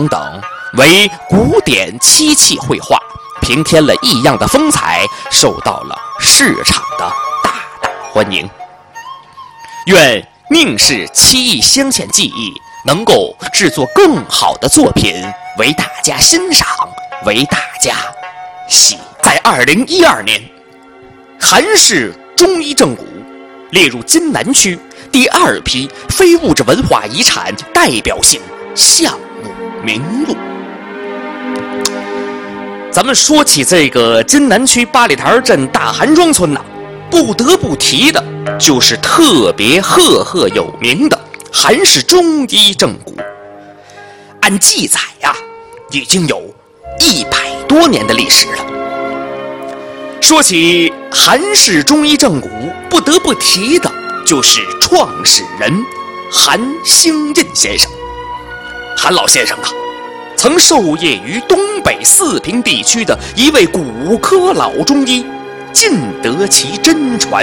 等等，为古典漆器绘画，平添了异样的风采，受到了市场的大大欢迎。愿宁氏漆艺镶嵌技艺能够制作更好的作品，为大家欣赏，为大家喜爱。在2012年，韩氏中医正骨列入津南区第2批非物质文化遗产代表性项目名录。咱们说起这个津南区八里台镇大韩庄村呐，不得不提的就是特别赫赫有名的韩氏中医正骨。按记载呀，已经有100多年的历史了。说起韩氏中医正骨，不得不提的就是创始人韩兴印先生。韩老先生啊，曾授业于东北四平地区的一位骨科老中医，尽得其真传。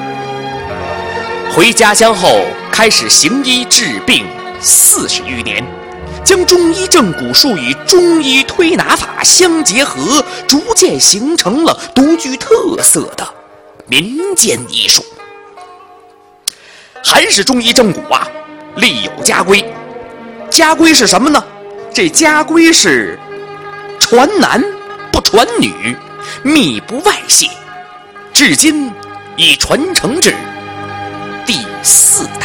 回家乡后，开始行医治病40余年，将中医正骨术与中医推拿法相结合，逐渐形成了独具特色的民间医术。韩氏中医正骨啊，立有家规。家规是什么呢？这家规是传男不传女，秘不外泄，至今已传承至第4代。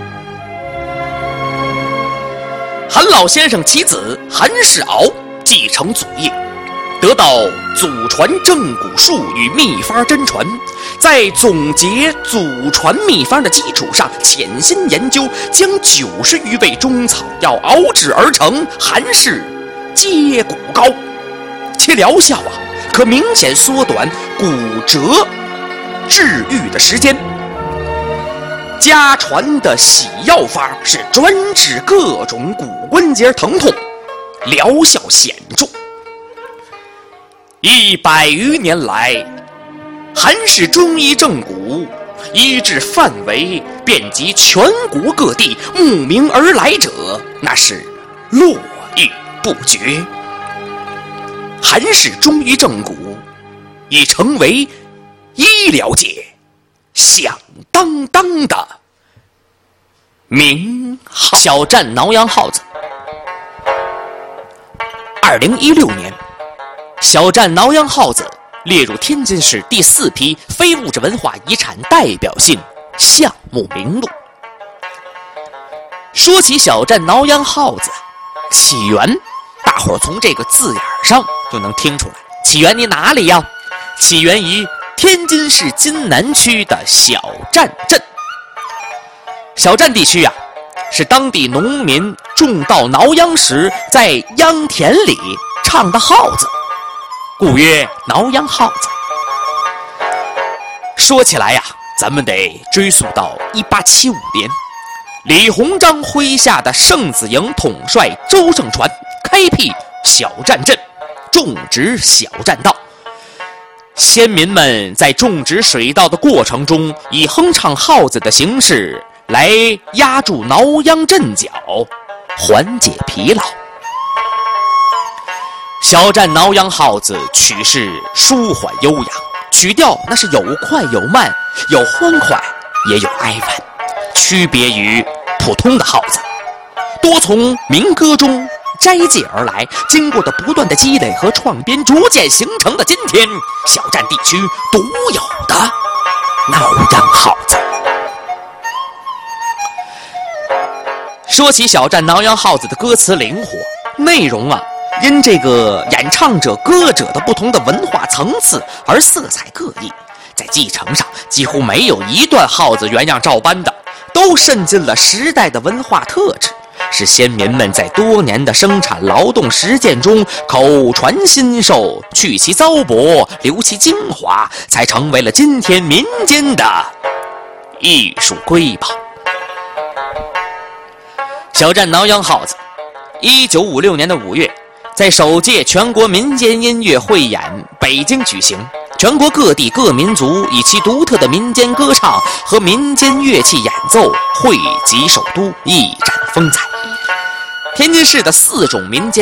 韩老先生其子韩世敖继承祖业，得到祖传正骨术与秘方真传，在总结祖传秘方的基础上潜心研究，将90余味中草药熬制而成韩氏接骨膏，其疗效啊可明显缩短骨折治愈的时间。家传的洗药法是专治各种骨关节疼痛，疗效显著。100余年来，韩氏中医正骨医治范围遍及全国各地，慕名而来者那是络绎不绝。韩氏中医正骨已成为医疗界响当当的名号。小站挠痒耗子。2016年，小站挠痒耗子列入天津市第4批非物质文化遗产代表性项目名录。说起小站挠痒耗子，起源大伙儿从这个字眼上就能听出来，起源于哪里呀？起源于天津市津南区的小站镇。小站地区啊，是当地农民种稻挠秧时在秧田里唱的号子，故曰挠秧号子。说起来呀，咱们得追溯到1875年，李鸿章麾下的盛子营统帅周盛传开辟小站镇，种植小站稻。先民们在种植水稻的过程中，以哼唱号子的形式来压住挠秧阵脚，缓解疲劳。小站挠秧号子曲式舒缓悠扬，曲调那是有快有慢，有欢快也有哀婉，区别于普通的号子，多从民歌中摘借而来，经过的不断的积累和创编，逐渐形成的今天小站地区独有的挠秧号子。说起小站挠秧号子的歌词灵活，内容啊因这个演唱者歌者的不同的文化层次而色彩各异，在继承上几乎没有一段号子原样照搬的，都渗进了时代的文化特质，是先民们在多年的生产劳动实践中口传心授，去其糟粕，留其精华，才成为了今天民间的艺术瑰宝。小站挠秧号子，1956年的5月，在首届全国民间音乐汇演北京举行，全国各地各民族以其独特的民间歌唱和民间乐器演奏汇集首都，一展风采。天津市的4种民间